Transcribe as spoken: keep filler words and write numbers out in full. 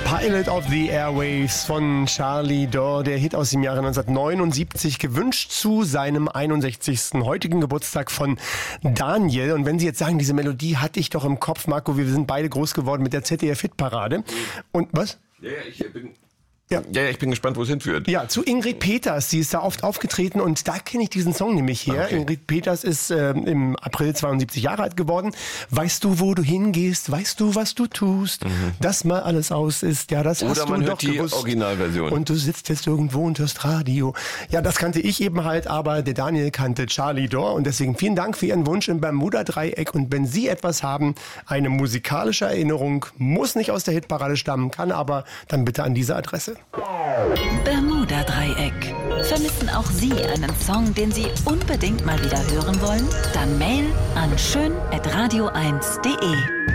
Pilot of the Airwaves von Charlie Dore, der Hit aus dem Jahre neunzehnhundertneunundsiebzig, gewünscht zu seinem einundsechzigsten heutigen Geburtstag von Daniel. Und wenn Sie jetzt sagen, diese Melodie hatte ich doch im Kopf, Marco, wir sind beide groß geworden mit der Z D F-Hitparade. Und was? Ja, ich bin... Ja. ja, ich bin gespannt, wo es hinführt. Ja, zu Ingrid Peters, die ist da oft aufgetreten und da kenne ich diesen Song nämlich her. Okay. Ingrid Peters ist äh, im April zweiundsiebzig Jahre alt geworden. Weißt du, wo du hingehst? Weißt du, was du tust? Mhm. Dass mal alles aus ist, ja, das Oder hast du man doch hört die gewusst. Originalversion. Und du sitzt jetzt irgendwo und hörst Radio. Ja, das kannte ich eben halt, aber der Daniel kannte Charlie Dore und deswegen vielen Dank für Ihren Wunsch im Bermuda-Dreieck. Und wenn Sie etwas haben, eine musikalische Erinnerung, muss nicht aus der Hitparade stammen, kann aber dann bitte an diese Adresse. Bermuda-Dreieck. Vermissen auch Sie einen Song, den Sie unbedingt mal wieder hören wollen? Dann Mail an schön at radio eins punkt de.